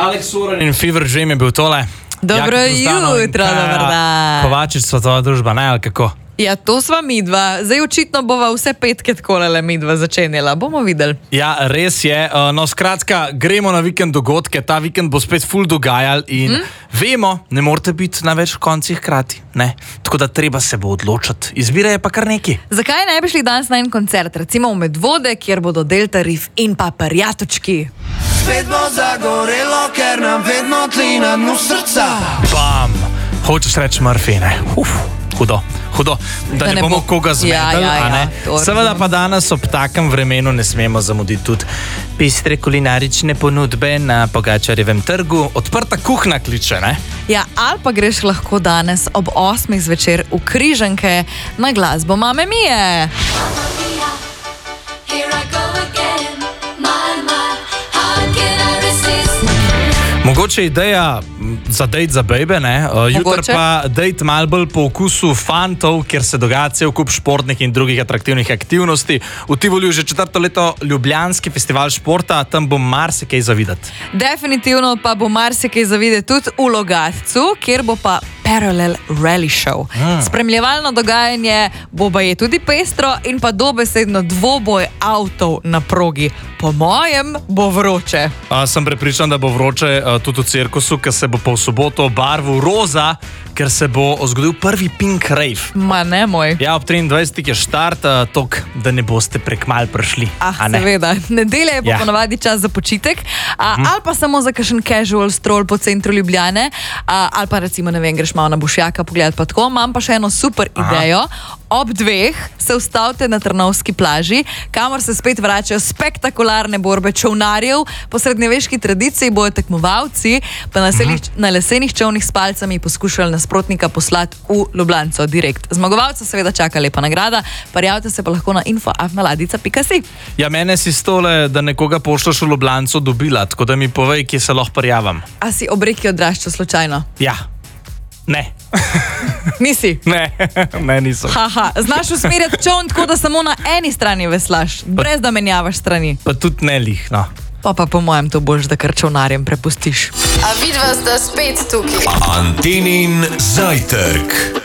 Alex Soren in Fever Dream je bil tole. Dobro jutro, dober dan. Kovačič, Svetova družba, ne, ali kako? Ja, to sva midva. Zdaj očitno bova vse petke takole midva začenjala. Bomo videli. Ja, res je. No, skratka, gremo na vikend dogodke. Ta vikend bo spet ful dogajal in vemo, ne morate biti na več koncih hkrati. Ne. Tako da treba se bo odločiti. Izbira je pa kar neki. Zakaj ne bi šli danes na en koncert? Recimo v Medvode, kjer bodo Delta Riff in pa Prijatočki. Spet bo zagorelo, ker nam vedno tli na dnu srca. Bam! Hočeš reči Murphy, ne? Hudo. Da ne bomo koga zmedali, a ne? Seveda pa danes ob takem vremenu ne smemo zamuditi tudi pestre kulinarične ponudbe na Pogačarjevem trgu. Odprta kuhna kliče, ne? Ja, ali pa greš lahko danes ob 8 zvečer v Križanke na glasbo Mame Mije. Mogoče ideja za dejt za bejbe, ne? Jutri pa dejt malo bolj po okusu fantov, kjer se dogaja cel kup športnih in drugih atraktivnih aktivnosti. V Tivoliju že 4. leto Ljubljanski festival športa, tam bo marsikaj za videti. Definitivno pa bo marsikaj za videti tudi v Logatcu, kjer bo pa Parallel Rally Show. Spremljevalno dogajanje bo baje tudi pestro in pa dobesedno dvoboj avtov na progi. Po mojem bo vroče. Sem prepričan, da bo vroče tudi v cirkusu, ker se bo pa v soboto obarvil roza, ker se bo zgodil prvi Pink Rave. Ma ne moj. Ja, ob 23. je štart, tok, da ne boste prekmal prišli. Seveda. Nedelja je pa ponavadi čas za počitek, ali pa samo za kakšen casual stroll po centru Ljubljane, ali pa recimo, ne vem, greš malo na Bušjaka pogledati pa tako. Imam pa še eno super idejo. Ob 2 se ustavite na Trnovski plaži, kamor se spet vračajo spektakularne borbe čolnarjev. Po srednjeveški tradiciji bojo tekmovalci pa na lesenih čolnih s palcami poskušali nasprotnika poslati v Ljubljanco direkt. Zmagovalca seveda čaka lepa nagrada, prijavite se pa lahko na info@ladica.si. Ja, mene si stole, da nekoga pošljaš v Ljubljanco dobila, tako da mi povej, kje se lahko prijavam. A si ob reki odraščal slučajno? Ja. Ne. Nisi? Ne, nisem. Znaš usmerjati čoln tako, da samo na eni strani veslaš, brez da menjavaš strani. Pa tudi ne lih, no. Pa po mojem to boš, da kar čolnarjem prepustiš. A vidva sta spet tukaj. Antenin zajtrk.